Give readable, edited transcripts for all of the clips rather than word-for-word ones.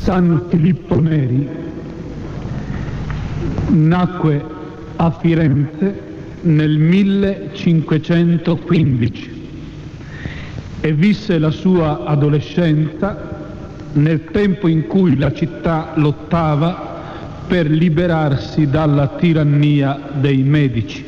San Filippo Neri nacque a Firenze nel 1515 e visse la sua adolescenza nel tempo in cui la città lottava per liberarsi dalla tirannia dei Medici.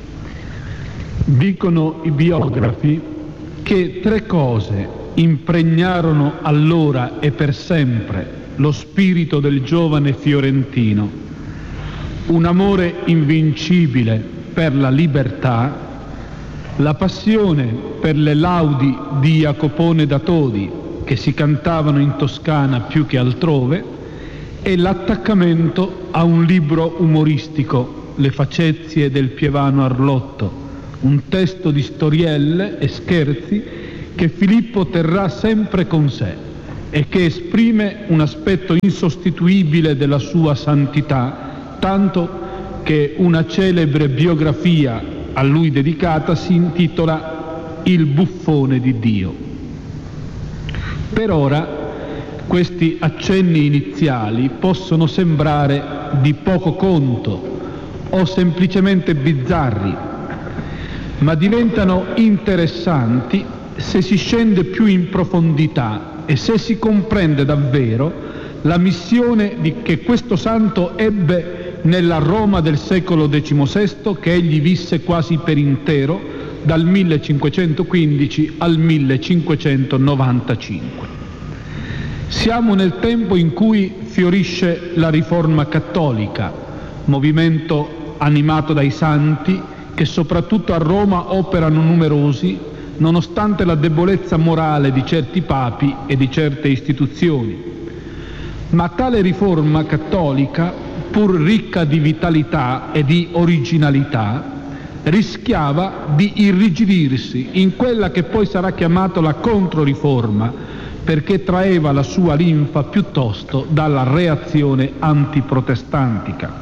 Dicono i biografi che 3 cose impregnarono allora e per sempre lo spirito del giovane fiorentino: un amore invincibile per la libertà, la passione per le laudi di Jacopone da Todi, che si cantavano in Toscana più che altrove, e l'attaccamento a un libro umoristico, Le facezie del Pievano Arlotto, un testo di storielle e scherzi che Filippo terrà sempre con sé e che esprime un aspetto insostituibile della sua santità, tanto che una celebre biografia a lui dedicata si intitola Il buffone di Dio. Per ora questi accenni iniziali possono sembrare di poco conto o semplicemente bizzarri, ma diventano interessanti se si scende più in profondità e se si comprende davvero la missione che questo santo ebbe nella Roma del secolo XVI, che egli visse quasi per intero dal 1515 al 1595. Siamo nel tempo in cui fiorisce la Riforma cattolica, movimento animato dai santi che soprattutto a Roma operano numerosi, nonostante la debolezza morale di certi papi e di certe istituzioni. Ma tale riforma cattolica, pur ricca di vitalità e di originalità, rischiava di irrigidirsi in quella che poi sarà chiamata la Controriforma, perché traeva la sua linfa piuttosto dalla reazione antiprotestantica.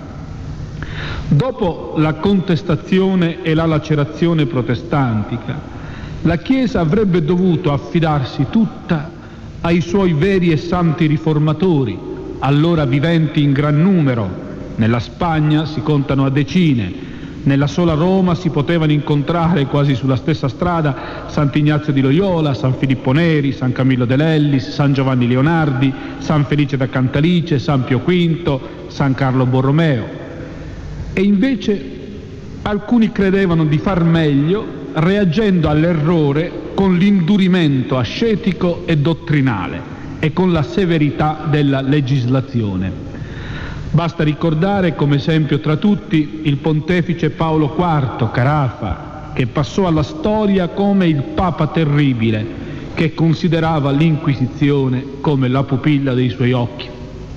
Dopo la contestazione e la lacerazione protestantica, la Chiesa avrebbe dovuto affidarsi tutta ai suoi veri e santi riformatori, allora viventi in gran numero. Nella Spagna si contano a decine, nella sola Roma si potevano incontrare quasi sulla stessa strada Sant'Ignazio di Loyola, San Filippo Neri, San Camillo de Lellis, San Giovanni Leonardi, San Felice da Cantalice, San Pio V, San Carlo Borromeo. E invece alcuni credevano di far meglio reagendo all'errore con l'indurimento ascetico e dottrinale e con la severità della legislazione. Basta ricordare come esempio tra tutti il pontefice Paolo IV, Carafa, che passò alla storia come il Papa terribile, che considerava l'Inquisizione come la pupilla dei suoi occhi.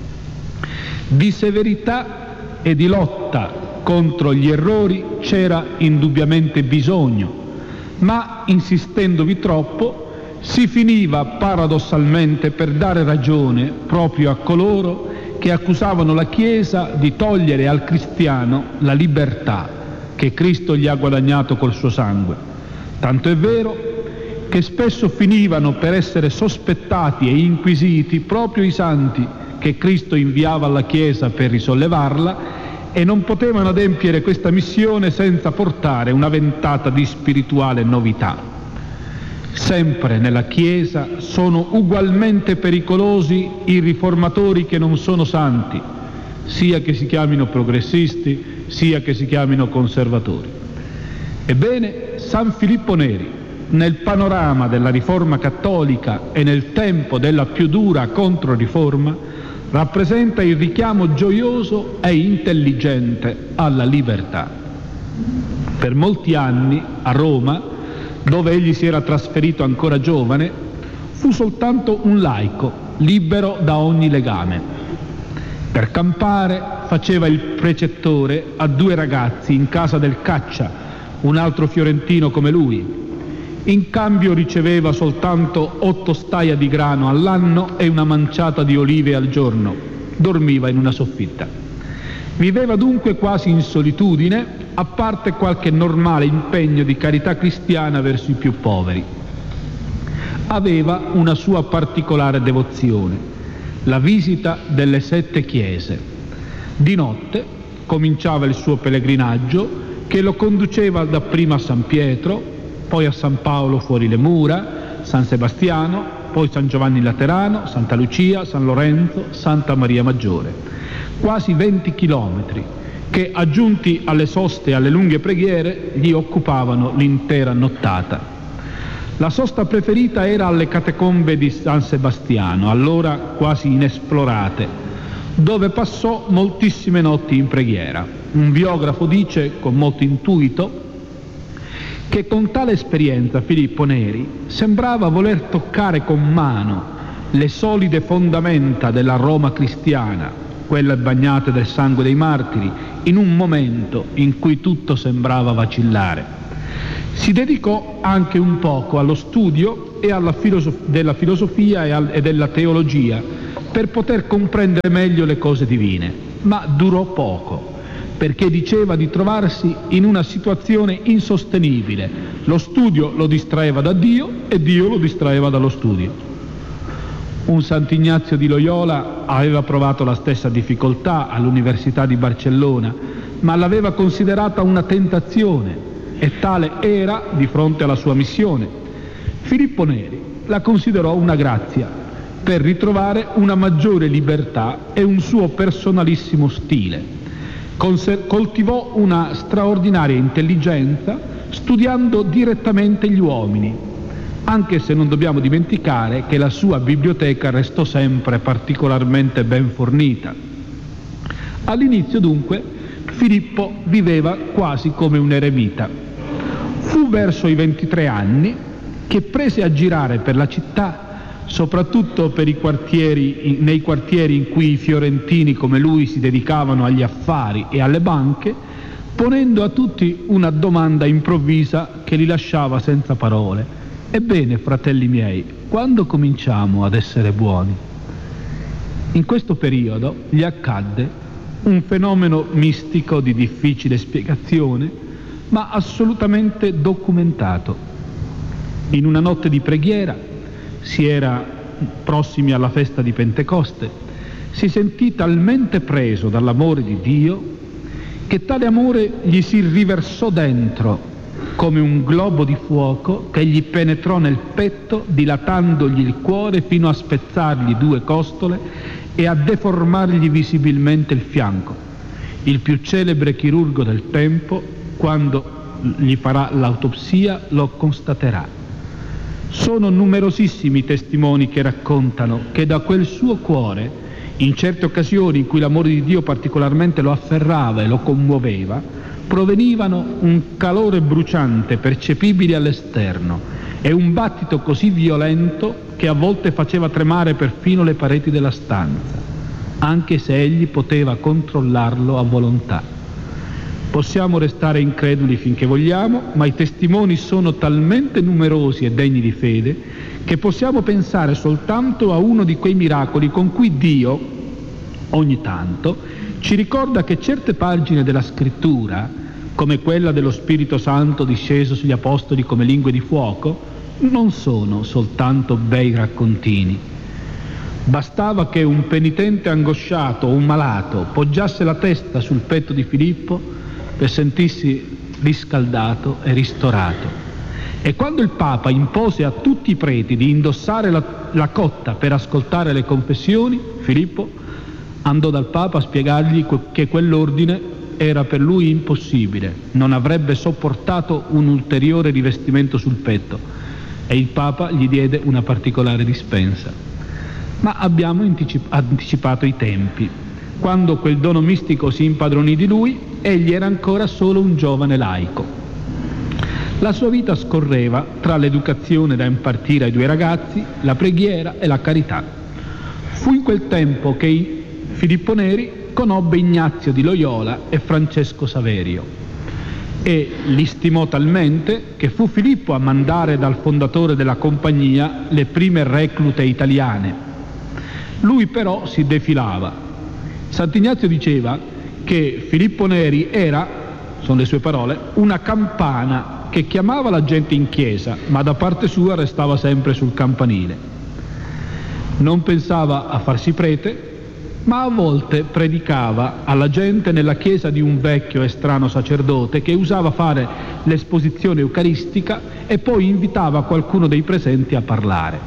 Di severità e di lotta contro gli errori c'era indubbiamente bisogno, ma insistendovi troppo si finiva paradossalmente per dare ragione proprio a coloro che accusavano la Chiesa di togliere al cristiano la libertà che Cristo gli ha guadagnato col suo sangue. Tanto è vero che spesso finivano per essere sospettati e inquisiti proprio i santi che Cristo inviava alla Chiesa per risollevarla, e non potevano adempiere questa missione senza portare una ventata di spirituale novità. Sempre nella Chiesa sono ugualmente pericolosi i riformatori che non sono santi, sia che si chiamino progressisti, sia che si chiamino conservatori. Ebbene, San Filippo Neri, nel panorama della Riforma cattolica e nel tempo della più dura Controriforma, rappresenta il richiamo gioioso e intelligente alla libertà. Per molti anni a Roma, dove egli si era trasferito ancora giovane, fu soltanto un laico, libero da ogni legame. Per campare faceva il precettore a 2 ragazzi in casa del Caccia, un altro fiorentino come lui. In cambio riceveva soltanto 8 staia di grano all'anno e una manciata di olive al giorno. Dormiva in una soffitta. Viveva dunque quasi in solitudine, a parte qualche normale impegno di carità cristiana verso i più poveri. Aveva una sua particolare devozione, la visita delle 7 chiese. Di notte cominciava il suo pellegrinaggio che lo conduceva dapprima a San Pietro, poi a San Paolo fuori le mura, San Sebastiano, poi San Giovanni Laterano, Santa Lucia, San Lorenzo, Santa Maria Maggiore. Quasi 20 chilometri che, aggiunti alle soste e alle lunghe preghiere, gli occupavano l'intera nottata. La sosta preferita era alle catacombe di San Sebastiano, allora quasi inesplorate, dove passò moltissime notti in preghiera. Un biografo dice, con molto intuito, che con tale esperienza Filippo Neri sembrava voler toccare con mano le solide fondamenta della Roma cristiana, quelle bagnate del sangue dei martiri, in un momento in cui tutto sembrava vacillare. Si dedicò anche un poco allo studio e della filosofia e della teologia per poter comprendere meglio le cose divine, ma durò poco, perché diceva di trovarsi in una situazione insostenibile. Lo studio lo distraeva da Dio e Dio lo distraeva dallo studio. Un Sant'Ignazio di Loyola aveva provato la stessa difficoltà all'Università di Barcellona, ma l'aveva considerata una tentazione, e tale era di fronte alla sua missione. Filippo Neri la considerò una grazia per ritrovare una maggiore libertà e un suo personalissimo stile. Coltivò una straordinaria intelligenza studiando direttamente gli uomini, anche se non dobbiamo dimenticare che la sua biblioteca restò sempre particolarmente ben fornita. All'inizio, dunque, Filippo viveva quasi come un eremita. Fu verso i 23 anni che prese a girare per la città, soprattutto per nei quartieri in cui i fiorentini come lui si dedicavano agli affari e alle banche, ponendo a tutti una domanda improvvisa che li lasciava senza parole. Ebbene, fratelli miei, quando cominciamo ad essere buoni? In questo periodo gli accadde un fenomeno mistico di difficile spiegazione, ma assolutamente documentato. In una notte di preghiera, si era prossimi alla festa di Pentecoste, si sentì talmente preso dall'amore di Dio che tale amore gli si riversò dentro come un globo di fuoco che gli penetrò nel petto, dilatandogli il cuore fino a spezzargli 2 costole e a deformargli visibilmente il fianco. Il più celebre chirurgo del tempo, quando gli farà l'autopsia, lo constaterà. Sono numerosissimi i testimoni che raccontano che da quel suo cuore, in certe occasioni in cui l'amore di Dio particolarmente lo afferrava e lo commuoveva, provenivano un calore bruciante percepibile all'esterno e un battito così violento che a volte faceva tremare perfino le pareti della stanza, anche se egli poteva controllarlo a volontà. Possiamo restare increduli finché vogliamo, ma i testimoni sono talmente numerosi e degni di fede che possiamo pensare soltanto a uno di quei miracoli con cui Dio, ogni tanto, ci ricorda che certe pagine della Scrittura, come quella dello Spirito Santo disceso sugli Apostoli come lingue di fuoco, non sono soltanto bei raccontini. Bastava che un penitente angosciato o un malato poggiasse la testa sul petto di Filippo per sentirsi riscaldato e ristorato. E quando il Papa impose a tutti i preti di indossare la cotta per ascoltare le confessioni, Filippo andò dal Papa a spiegargli che quell'ordine era per lui impossibile, non avrebbe sopportato un ulteriore rivestimento sul petto, e il Papa gli diede una particolare dispensa. Ma abbiamo anticipato i tempi. Quando quel dono mistico si impadronì di lui, egli era ancora solo un giovane laico. La sua vita scorreva tra l'educazione da impartire ai 2 ragazzi, la preghiera e la carità. Fu in quel tempo che Filippo Neri conobbe Ignazio di Loyola e Francesco Saverio e li stimò talmente che fu Filippo a mandare dal fondatore della compagnia le prime reclute italiane. Lui però si defilava. Sant'Ignazio diceva che Filippo Neri era, sono le sue parole, una campana che chiamava la gente in chiesa, ma da parte sua restava sempre sul campanile. Non pensava a farsi prete, ma a volte predicava alla gente nella chiesa di un vecchio e strano sacerdote che usava fare l'esposizione eucaristica e poi invitava qualcuno dei presenti a parlare.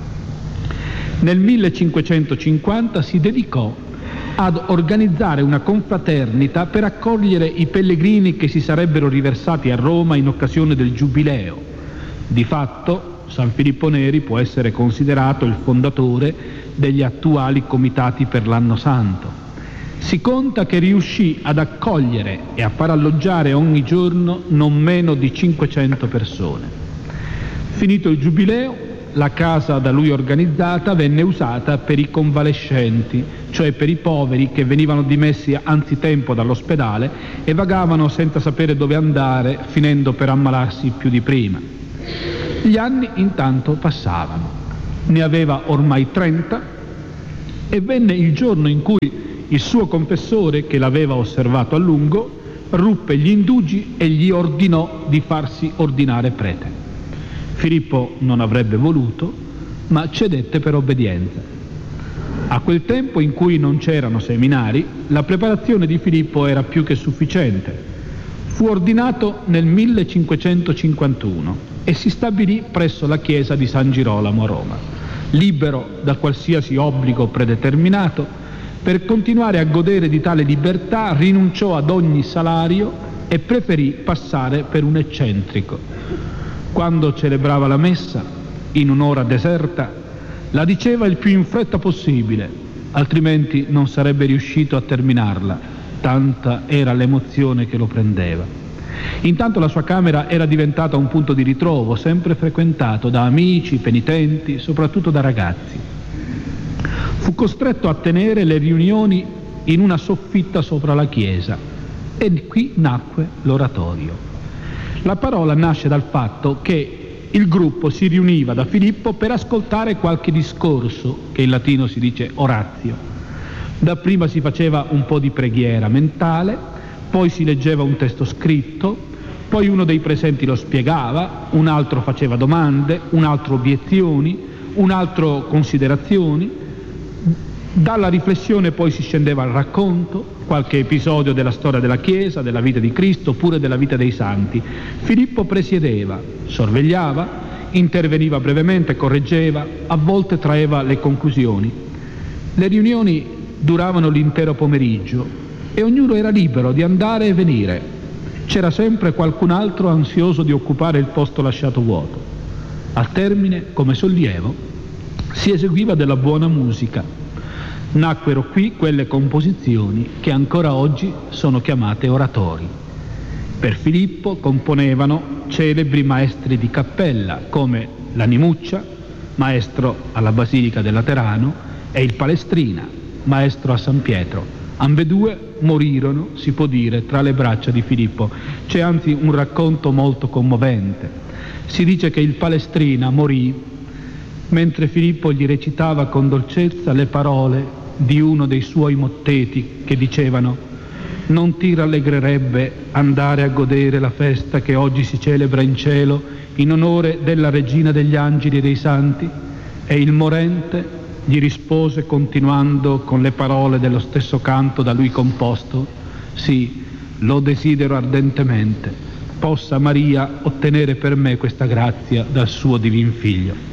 Nel 1550 si dedicò ad organizzare una confraternita per accogliere i pellegrini che si sarebbero riversati a Roma in occasione del Giubileo. Di fatto, San Filippo Neri può essere considerato il fondatore degli attuali comitati per l'Anno Santo. Si conta che riuscì ad accogliere e a far alloggiare ogni giorno non meno di 500 persone. Finito il Giubileo, la casa da lui organizzata venne usata per i convalescenti, cioè per i poveri che venivano dimessi anzitempo dall'ospedale e vagavano senza sapere dove andare, finendo per ammalarsi più di prima. Gli anni intanto passavano. Ne aveva ormai 30 e venne il giorno in cui il suo confessore, che l'aveva osservato a lungo, ruppe gli indugi e gli ordinò di farsi ordinare prete. Filippo non avrebbe voluto, ma cedette per obbedienza. A quel tempo in cui non c'erano seminari, la preparazione di Filippo era più che sufficiente. Fu ordinato nel 1551 e si stabilì presso la chiesa di San Girolamo a Roma. Libero da qualsiasi obbligo predeterminato, per continuare a godere di tale libertà rinunciò ad ogni salario e preferì passare per un eccentrico. Quando celebrava la messa, in un'ora deserta, la diceva il più in fretta possibile, altrimenti non sarebbe riuscito a terminarla, tanta era l'emozione che lo prendeva. Intanto la sua camera era diventata un punto di ritrovo, sempre frequentato da amici, penitenti, soprattutto da ragazzi. Fu costretto a tenere le riunioni in una soffitta sopra la chiesa e qui nacque l'oratorio. La parola nasce dal fatto che il gruppo si riuniva da Filippo per ascoltare qualche discorso, che in latino si dice oratio. Dapprima si faceva un po' di preghiera mentale, poi si leggeva un testo scritto, poi uno dei presenti lo spiegava, un altro faceva domande, un altro obiezioni, un altro considerazioni. Dalla riflessione poi si scendeva al racconto, qualche episodio della storia della Chiesa, della vita di Cristo, oppure della vita dei santi. Filippo presiedeva, sorvegliava, interveniva brevemente, correggeva, a volte traeva le conclusioni. Le riunioni duravano l'intero pomeriggio e ognuno era libero di andare e venire. C'era sempre qualcun altro ansioso di occupare il posto lasciato vuoto. Al termine, come sollievo, si eseguiva della buona musica. Nacquero qui quelle composizioni che ancora oggi sono chiamate oratori. Per Filippo componevano celebri maestri di cappella come l'Animuccia, maestro alla Basilica del Laterano, e il Palestrina, maestro a San Pietro. Ambedue morirono, si può dire, tra le braccia di Filippo. C'è anzi un racconto molto commovente. Si dice che il Palestrina morì mentre Filippo gli recitava con dolcezza le parole di uno dei suoi motteti che dicevano: non ti rallegrerebbe andare a godere la festa che oggi si celebra in cielo in onore della Regina degli Angeli e dei Santi? E il morente gli rispose continuando con le parole dello stesso canto da lui composto: sì, lo desidero ardentemente, possa Maria ottenere per me questa grazia dal suo divin Figlio.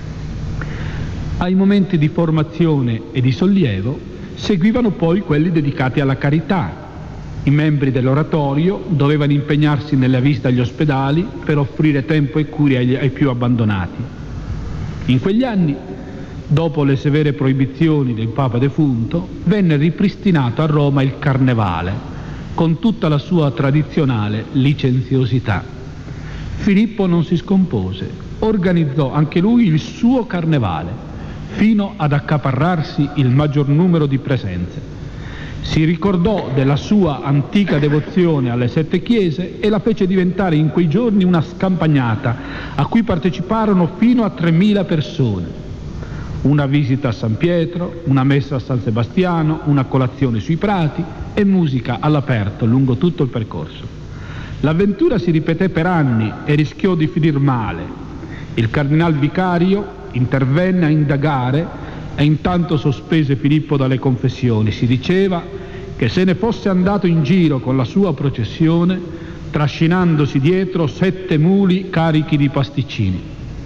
Ai momenti di formazione e di sollievo seguivano poi quelli dedicati alla carità. I membri dell'oratorio dovevano impegnarsi nella visita agli ospedali per offrire tempo e cure ai più abbandonati. In quegli anni, dopo le severe proibizioni del Papa defunto, venne ripristinato a Roma il Carnevale, con tutta la sua tradizionale licenziosità. Filippo non si scompose, organizzò anche lui il suo Carnevale, fino ad accaparrarsi il maggior numero di presenze. Si ricordò della sua antica devozione alle 7 chiese e la fece diventare in quei giorni una scampagnata a cui parteciparono fino a 3.000 persone. Una visita a San Pietro, una messa a San Sebastiano, una colazione sui prati e musica all'aperto lungo tutto il percorso. L'avventura si ripeté per anni e rischiò di finir male. Il cardinal vicario intervenne a indagare e intanto sospese Filippo dalle confessioni. Si diceva che se ne fosse andato in giro con la sua processione, trascinandosi dietro 7 muli carichi di pasticcini.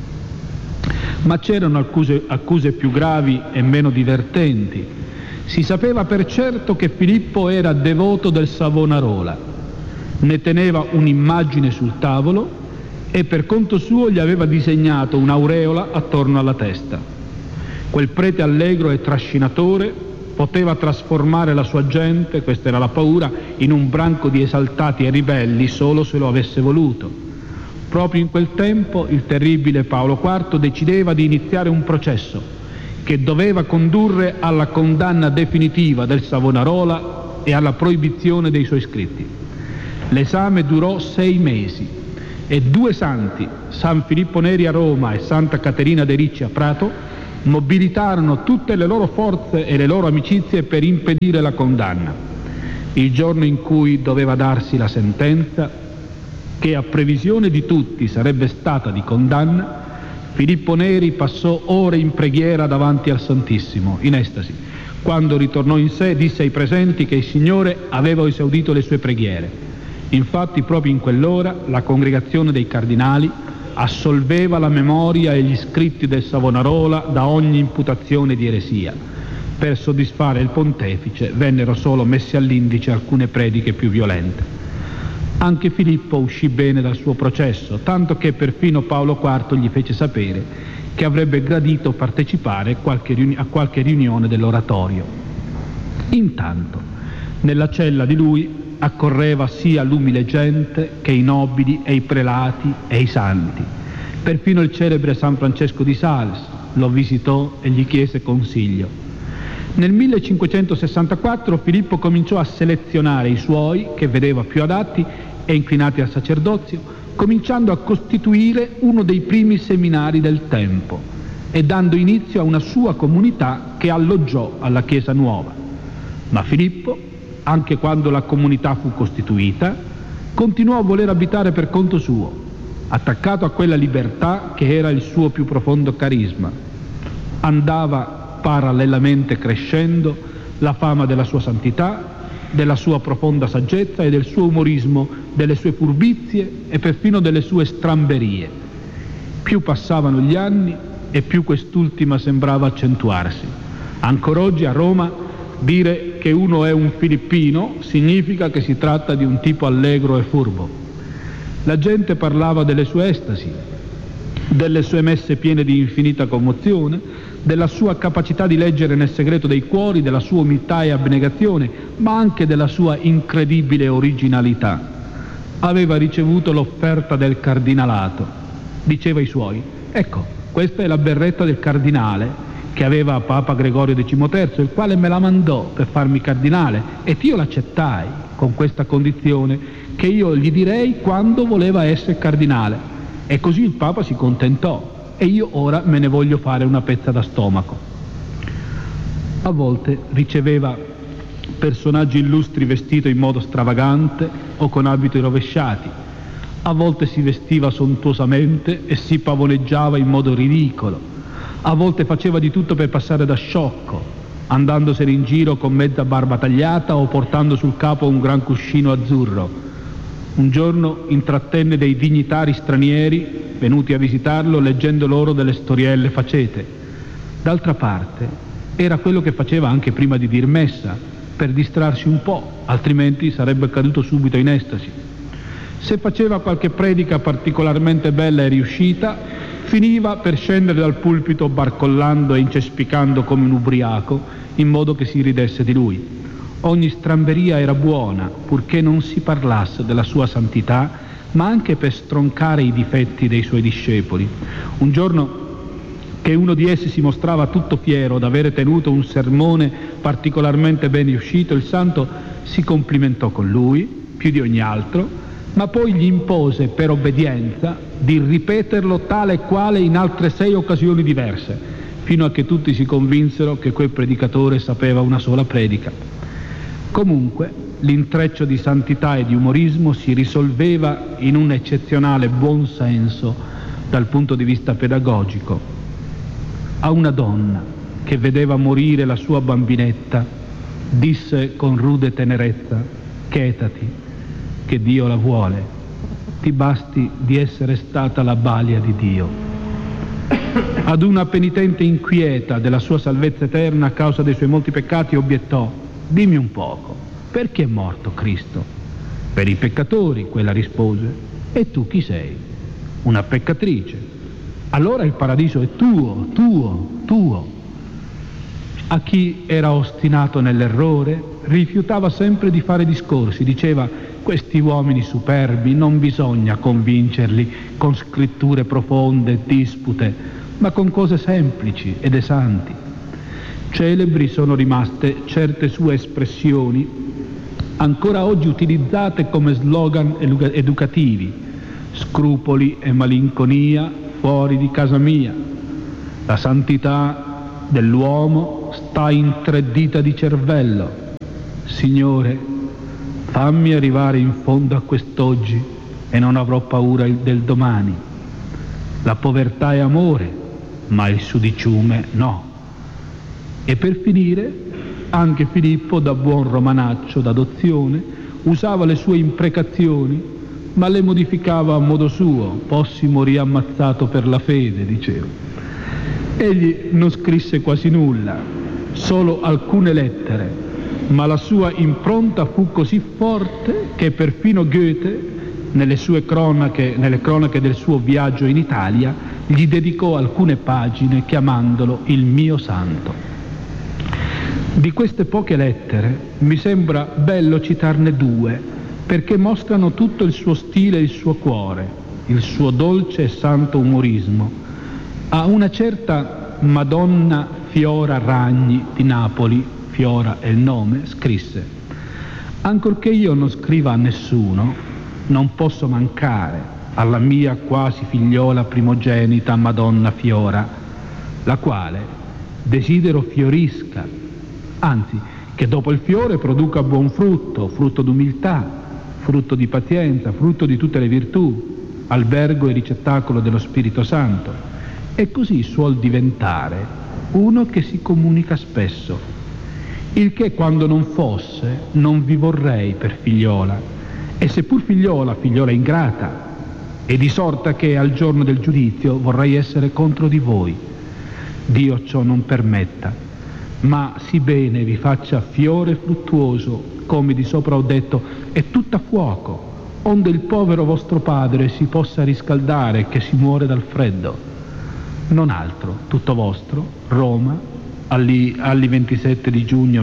Ma c'erano accuse più gravi e meno divertenti. Si sapeva per certo che Filippo era devoto del Savonarola, ne teneva un'immagine sul tavolo e per conto suo gli aveva disegnato un'aureola attorno alla testa. Quel prete allegro e trascinatore poteva trasformare la sua gente, questa era la paura, in un branco di esaltati e ribelli solo se lo avesse voluto. Proprio in quel tempo il terribile Paolo IV decideva di iniziare un processo che doveva condurre alla condanna definitiva del Savonarola e alla proibizione dei suoi scritti. L'esame durò 6 mesi e 2 santi, San Filippo Neri a Roma e Santa Caterina de' Ricci a Prato, mobilitarono tutte le loro forze e le loro amicizie per impedire la condanna. Il giorno in cui doveva darsi la sentenza, che a previsione di tutti sarebbe stata di condanna, Filippo Neri passò ore in preghiera davanti al Santissimo, in estasi. Quando ritornò in sé disse ai presenti che il Signore aveva esaudito le sue preghiere. Infatti proprio in quell'ora la congregazione dei cardinali assolveva la memoria e gli scritti del Savonarola da ogni imputazione di eresia. Per soddisfare il pontefice vennero solo messe all'indice alcune prediche più violente. Anche Filippo uscì bene dal suo processo, tanto che perfino Paolo IV gli fece sapere che avrebbe gradito partecipare a qualche riunione dell'oratorio. Intanto, nella cella di lui accorreva sia l'umile gente che i nobili e i prelati e i santi. Perfino il celebre San Francesco di Sales lo visitò e gli chiese consiglio. Nel 1564 Filippo cominciò a selezionare i suoi, che vedeva più adatti e inclinati al sacerdozio, cominciando a costituire uno dei primi seminari del tempo e dando inizio a una sua comunità che alloggiò alla Chiesa Nuova. Ma Filippo, anche quando la comunità fu costituita, continuò a voler abitare per conto suo, attaccato a quella libertà che era il suo più profondo carisma. Andava parallelamente crescendo la fama della sua santità, della sua profonda saggezza e del suo umorismo, delle sue furbizie e perfino delle sue stramberie. Più passavano gli anni e più quest'ultima sembrava accentuarsi. Ancora oggi a Roma dire che uno è un filippino significa che si tratta di un tipo allegro e furbo. La gente parlava delle sue estasi, delle sue messe piene di infinita commozione, della sua capacità di leggere nel segreto dei cuori, della sua umiltà e abnegazione, ma anche della sua incredibile originalità. Aveva ricevuto l'offerta del cardinalato. Diceva ai suoi: ecco, questa è la berretta del cardinale che aveva Papa Gregorio XIII, il quale me la mandò per farmi cardinale, ed io l'accettai con questa condizione, che io gli direi quando voleva essere cardinale. E così il Papa si contentò e io ora me ne voglio fare una pezza da stomaco. A volte riceveva personaggi illustri vestiti in modo stravagante o con abiti rovesciati. A volte si vestiva sontuosamente e si pavoneggiava in modo ridicolo. A volte faceva di tutto per passare da sciocco, andandosene in giro con mezza barba tagliata o portando sul capo un gran cuscino azzurro. Un giorno intrattenne dei dignitari stranieri venuti a visitarlo leggendo loro delle storielle facete. D'altra parte era quello che faceva anche prima di dir messa, per distrarsi un po', altrimenti sarebbe caduto subito in estasi. Se faceva qualche predica particolarmente bella e riuscita, finiva per scendere dal pulpito barcollando e incespicando come un ubriaco, in modo che si ridesse di lui. Ogni stramberia era buona, purché non si parlasse della sua santità, ma anche per stroncare i difetti dei suoi discepoli. Un giorno che uno di essi si mostrava tutto fiero d'avere tenuto un sermone particolarmente ben riuscito, il santo si complimentò con lui, più di ogni altro, ma poi gli impose per obbedienza di ripeterlo tale e quale in altre 6 occasioni diverse, fino a che tutti si convinsero che quel predicatore sapeva una sola predica. Comunque, l'intreccio di santità e di umorismo si risolveva in un eccezionale buon senso dal punto di vista pedagogico. A una donna che vedeva morire la sua bambinetta, disse con rude tenerezza: chetati, che Dio la vuole, ti basti di essere stata la balia di Dio. Ad una penitente inquieta della sua salvezza eterna a causa dei suoi molti peccati obiettò: dimmi un poco, perché è morto Cristo? Per i peccatori, quella rispose. E tu chi sei? Una peccatrice. Allora il paradiso è tuo, tuo, tuo. A chi era ostinato nell'errore rifiutava sempre di fare discorsi, diceva: questi uomini superbi non bisogna convincerli con scritture profonde, dispute, ma con cose semplici ed esanti. Celebri sono rimaste certe sue espressioni, ancora oggi utilizzate come slogan educativi: scrupoli e malinconia fuori di casa mia. La santità dell'uomo sta in 3 dita di cervello. Signore, fammi arrivare in fondo a quest'oggi e non avrò paura del domani. La povertà è amore, ma il sudiciume no. E per finire, anche Filippo, da buon romanaccio d'adozione, usava le sue imprecazioni, ma le modificava a modo suo. Fossi morì ammazzato per la fede, diceva. Egli non scrisse quasi nulla, solo alcune lettere, ma la sua impronta fu così forte che perfino Goethe, nelle cronache del suo viaggio in Italia, gli dedicò alcune pagine chiamandolo il mio santo. Di queste poche lettere mi sembra bello citarne 2, perché mostrano tutto il suo stile e il suo cuore, il suo dolce e santo umorismo. A una certa Madonna Fiora Ragni di Napoli, Fiora è il nome, scrisse: ancorché io non scriva a nessuno, non posso mancare alla mia quasi figliola primogenita Madonna Fiora, la quale desidero fiorisca, anzi che dopo il fiore produca buon frutto, frutto d'umiltà, frutto di pazienza, frutto di tutte le virtù, albergo e ricettacolo dello Spirito Santo. E così suol diventare uno che si comunica spesso, il che quando non fosse non vi vorrei per figliola, e seppur figliola ingrata, e di sorta che al giorno del giudizio vorrei essere contro di voi. Dio ciò non permetta, ma sì bene vi faccia fiore fruttuoso, come di sopra ho detto, e tutta fuoco, onde il povero vostro padre si possa riscaldare, che si muore dal freddo. Non altro, tutto vostro, Roma, alli 27 di giugno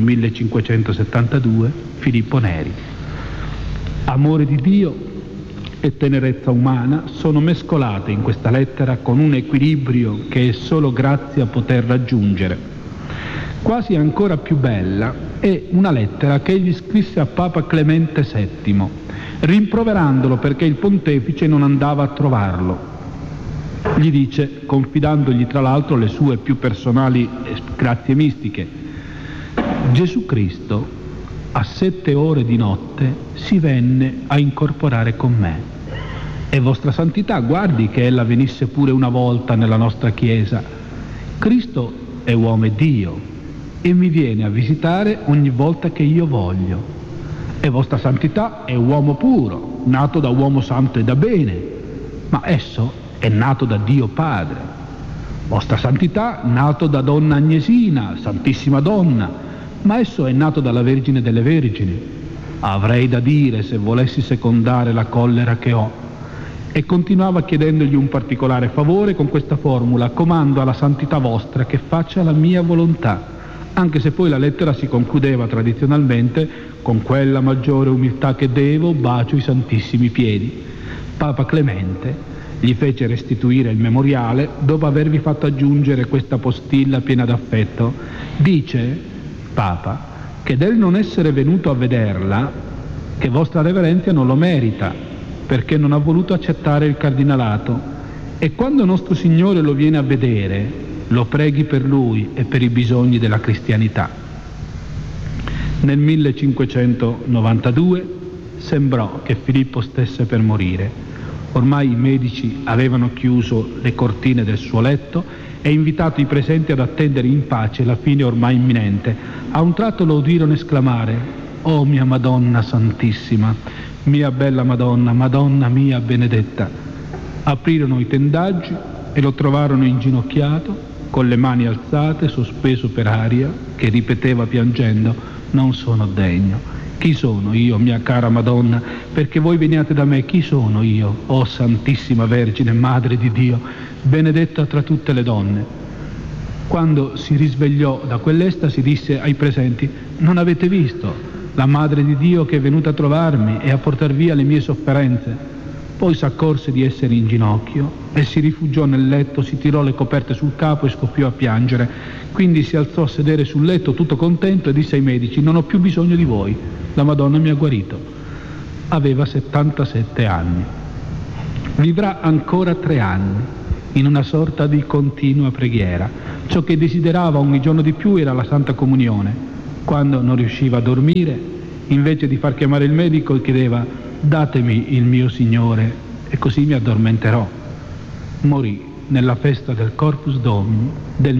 1572, Filippo Neri. Amore di Dio e tenerezza umana sono mescolate in questa lettera con un equilibrio che è solo grazia poter raggiungere. Quasi ancora più bella è una lettera che egli scrisse a Papa Clemente VII, rimproverandolo perché il pontefice non andava a trovarlo. Gli dice, confidandogli tra l'altro le sue più personali grazie mistiche: Gesù Cristo a 7 ore di notte si venne a incorporare con me, e vostra santità guardi che ella venisse pure una volta nella nostra chiesa. Cristo è uomo e Dio e mi viene a visitare ogni volta che io voglio, e vostra santità è uomo puro, nato da uomo santo e da bene, ma esso è nato da Dio Padre. Vostra santità nato da donna Agnesina, santissima donna, ma esso è nato dalla Vergine delle Vergini. Avrei da dire se volessi secondare la collera che ho. E continuava chiedendogli un particolare favore con questa formula: comando alla santità vostra che faccia la mia volontà, anche se poi la lettera si concludeva tradizionalmente: con quella maggiore umiltà che devo, bacio i santissimi piedi. Papa Clemente gli fece restituire il memoriale dopo avervi fatto aggiungere questa postilla piena d'affetto. Dice Papa che del non essere venuto a vederla, che vostra reverenzia non lo merita, perché non ha voluto accettare il cardinalato, e quando nostro Signore lo viene a vedere, lo preghi per lui e per i bisogni della cristianità. Nel 1592 sembrò che Filippo stesse per morire. Ormai i medici avevano chiuso le cortine del suo letto e invitato i presenti ad attendere in pace la fine ormai imminente, a un tratto lo udirono esclamare: «Oh mia Madonna Santissima, mia bella Madonna, Madonna mia benedetta!» Aprirono i tendaggi e lo trovarono inginocchiato, con le mani alzate, sospeso per aria, che ripeteva piangendo: «Non sono degno. Chi sono io, mia cara Madonna, perché voi veniate da me? Chi sono io, oh Santissima Vergine, Madre di Dio, benedetta tra tutte le donne?» Quando si risvegliò da quell'estasi disse ai presenti: «Non avete visto la Madre di Dio che è venuta a trovarmi e a portar via le mie sofferenze?» Poi s'accorse di essere in ginocchio e si rifugiò nel letto, si tirò le coperte sul capo e scoppiò a piangere. Quindi si alzò a sedere sul letto tutto contento e disse ai medici: «Non ho più bisogno di voi, la Madonna mi ha guarito». Aveva 77 anni. Vivrà ancora 3 anni in una sorta di continua preghiera. Ciò che desiderava ogni giorno di più era la Santa Comunione. Quando non riusciva a dormire, invece di far chiamare il medico, chiedeva: «Datemi il mio Signore e così mi addormenterò». Morì nella festa del Corpus Domini del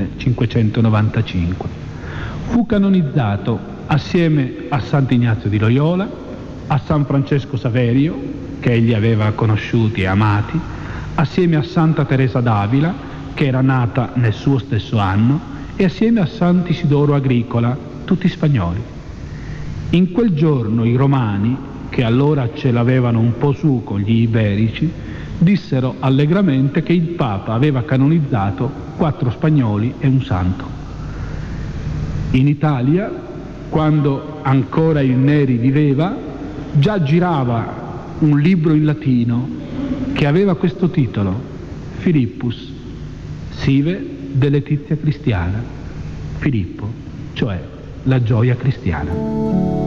1595. Fu canonizzato assieme a Sant'Ignazio di Loyola, a San Francesco Saverio, che egli aveva conosciuti e amati, assieme a Santa Teresa d'Avila, che era nata nel suo stesso anno, e assieme a Sant'Isidoro Agricola, tutti spagnoli. In quel giorno i romani, che allora ce l'avevano un po' su con gli iberici, dissero allegramente che il Papa aveva canonizzato 4 spagnoli e un santo. In Italia, quando ancora il Neri viveva, già girava un libro in latino che aveva questo titolo: Philippus, sive de letizia cristiana. Filippo, cioè la gioia cristiana.